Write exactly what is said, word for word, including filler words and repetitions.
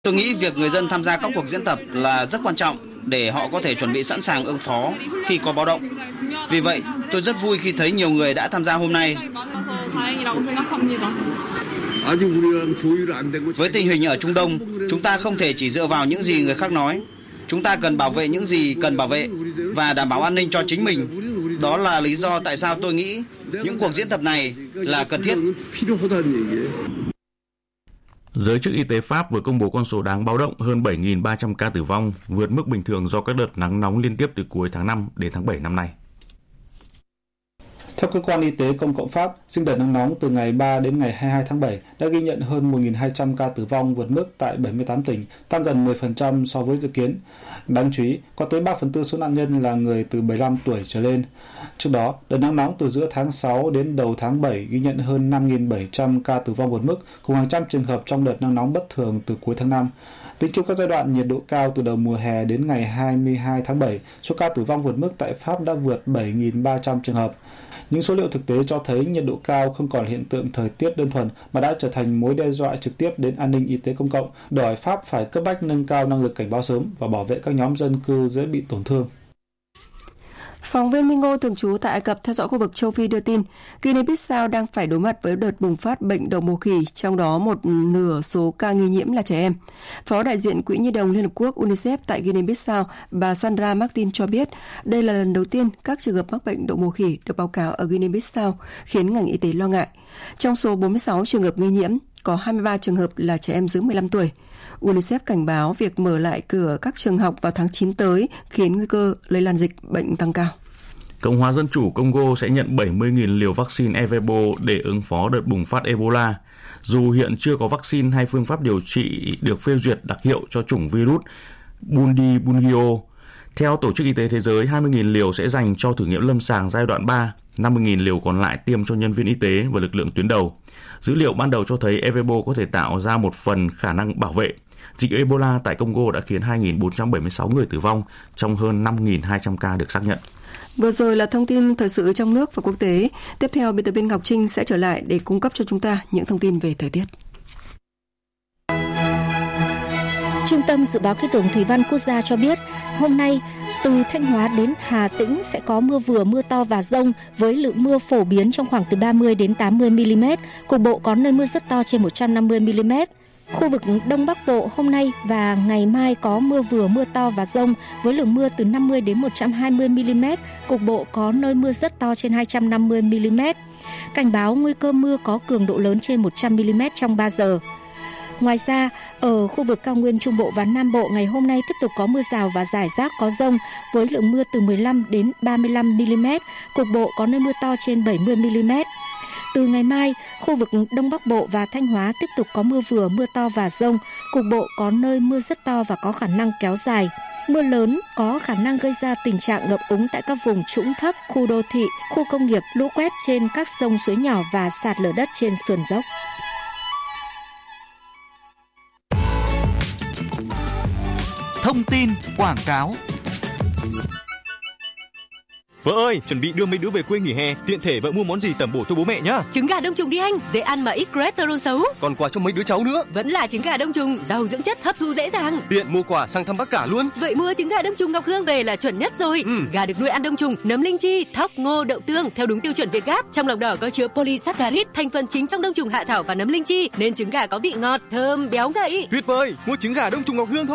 Tôi nghĩ việc người dân tham gia các cuộc diễn tập là rất quan trọng để họ có thể chuẩn bị sẵn sàng ứng phó khi có báo động. Vì vậy, tôi rất vui khi thấy nhiều người đã tham gia hôm nay. Với tình hình ở Trung Đông, chúng ta không thể chỉ dựa vào những gì người khác nói. Chúng ta cần bảo vệ những gì cần bảo vệ và đảm bảo an ninh cho chính mình. Đó là lý do tại sao tôi nghĩ những cuộc diễn tập này là cần thiết. Giới chức y tế Pháp vừa công bố con số đáng báo động hơn bảy nghìn ba trăm ca tử vong, vượt mức bình thường do các đợt nắng nóng liên tiếp từ cuối tháng năm đến tháng bảy năm nay. Theo cơ quan y tế công cộng Pháp, riêng đợt nắng nóng từ ngày ba đến ngày hai mươi hai tháng bảy đã ghi nhận hơn một nghìn hai trăm ca tử vong, vượt mức tại bảy mươi tám tỉnh, tăng gần mười phần trăm so với dự kiến. Đáng chú ý, có tới ba phần tư số nạn nhân là người từ bảy mươi lăm tuổi trở lên. Trước đó, đợt nắng nóng từ giữa tháng sáu đến đầu tháng bảy ghi nhận hơn năm nghìn bảy trăm ca tử vong vượt mức, cùng hàng trăm trường hợp trong đợt nắng nóng bất thường từ cuối tháng năm. Tính chung các giai đoạn nhiệt độ cao từ đầu mùa hè đến ngày hai mươi hai tháng bảy, số ca tử vong vượt mức tại Pháp đã vượt bảy nghìn ba trăm trường hợp. Những số liệu thực tế cho thấy nhiệt độ cao không còn hiện tượng thời tiết đơn thuần mà đã trở thành mối đe dọa trực tiếp đến an ninh y tế công cộng, đòi hỏi Pháp phải cấp bách nâng cao năng lực cảnh báo sớm và bảo vệ các nhóm dân cư dễ bị tổn thương. Phóng viên Minh Ngô thường trú tại Ai Cập theo dõi khu vực châu Phi đưa tin, Guinea-Bissau đang phải đối mặt với đợt bùng phát bệnh đậu mùa khỉ, trong đó một nửa số ca nghi nhiễm là trẻ em. Phó đại diện Quỹ Nhi đồng Liên Hợp Quốc UNICEF tại Guinea-Bissau, bà Sandra Martin cho biết, đây là lần đầu tiên các trường hợp mắc bệnh đậu mùa khỉ được báo cáo ở Guinea-Bissau, khiến ngành y tế lo ngại. Trong số bốn mươi sáu trường hợp nghi nhiễm, có hai mươi ba trường hợp là trẻ em dưới mười lăm tuổi. UNICEF cảnh báo việc mở lại cửa các trường học vào tháng chín tới khiến nguy cơ lây lan dịch bệnh tăng cao. Cộng hòa Dân chủ Congo sẽ nhận bảy mươi nghìn liều vaccine Ervebo để ứng phó đợt bùng phát Ebola. Dù hiện chưa có vaccine hay phương pháp điều trị được phê duyệt đặc hiệu cho chủng virus Bundibugyo, theo Tổ chức Y tế Thế giới, hai mươi nghìn liều sẽ dành cho thử nghiệm lâm sàng giai đoạn ba, năm mươi nghìn liều còn lại tiêm cho nhân viên y tế và lực lượng tuyến đầu. Dữ liệu ban đầu cho thấy Ervebo có thể tạo ra một phần khả năng bảo vệ. Dịch Ebola tại Congo đã khiến hai nghìn bốn trăm bảy mươi sáu người tử vong trong hơn năm nghìn hai trăm ca được xác nhận. Vừa rồi là thông tin thời sự trong nước và quốc tế. Tiếp theo, biên tập viên Ngọc Trinh sẽ trở lại để cung cấp cho chúng ta những thông tin về thời tiết. Trung tâm Dự báo Khí tượng Thủy văn Quốc gia cho biết, hôm nay từ Thanh Hóa đến Hà Tĩnh sẽ có mưa vừa mưa to và dông với lượng mưa phổ biến trong khoảng từ ba mươi đến tám mươi mi-li-mét, cục bộ có nơi mưa rất to trên một trăm năm mươi mi-li-mét. Khu vực Đông Bắc Bộ hôm nay và ngày mai có mưa vừa mưa to và dông với lượng mưa từ năm mươi đến một trăm hai mươi mi-li-mét, cục bộ có nơi mưa rất to trên hai trăm năm mươi mi-li-mét. Cảnh báo nguy cơ mưa có cường độ lớn trên một trăm mi-li-mét trong ba giờ. Ngoài ra, ở khu vực cao nguyên Trung Bộ và Nam Bộ ngày hôm nay tiếp tục có mưa rào và rải rác có dông với lượng mưa từ mười lăm đến ba mươi lăm mi-li-mét, cục bộ có nơi mưa to trên bảy mươi mi-li-mét. Từ ngày mai, khu vực Đông Bắc Bộ và Thanh Hóa tiếp tục có mưa vừa, mưa to và dông, cục bộ có nơi mưa rất to và có khả năng kéo dài. Mưa lớn có khả năng gây ra tình trạng ngập úng tại các vùng trũng thấp, khu đô thị, khu công nghiệp, lũ quét trên các sông suối nhỏ và sạt lở đất trên sườn dốc. Thông tin quảng cáo. Vợ ơi, chuẩn bị đưa mấy đứa về quê nghỉ hè, tiện thể vợ mua món gì tẩm bổ cho bố mẹ nhá. Trứng gà đông trùng đi anh, dễ ăn mà ít cholesterol xấu. Còn quà cho mấy đứa cháu nữa. Vẫn là trứng gà đông trùng, giàu dưỡng chất, hấp thu dễ dàng. Tiện mua quà sang thăm bác cả luôn. Vậy mua trứng gà đông trùng Ngọc Hương về là chuẩn nhất rồi. Ừ. Gà được nuôi ăn đông trùng, nấm linh chi, thóc, ngô, đậu tương theo đúng tiêu chuẩn Việt Gáp. Trong lòng đỏ có chứa polysaccharide, thành phần chính trong đông trùng hạ thảo và nấm linh chi, nên trứng gà có vị ngọt, thơm, béo ngậy. Tuyệt vời, mua trứng gà đông trùng Ngọc Hương thôi.